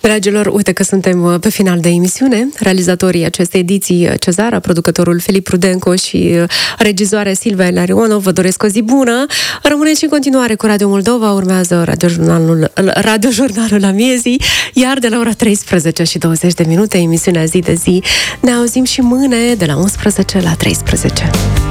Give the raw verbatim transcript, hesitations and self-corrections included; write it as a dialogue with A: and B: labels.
A: Dragilor, uite că suntem pe final de emisiune. Realizatorii acestei ediții, Cezara, producătorul Filip Rudenco și regizoarea Silvia Ilarionov, vă doresc o zi bună. Rămâneți și în continuare cu Radio Moldova, urmează radiojurnalul, radiojurnalul la miezii, iar de la ora treisprezece și douăzeci de minute, emisiunea Zi de Zi. Ne auzim și mâine de la unsprezece la treisprezece.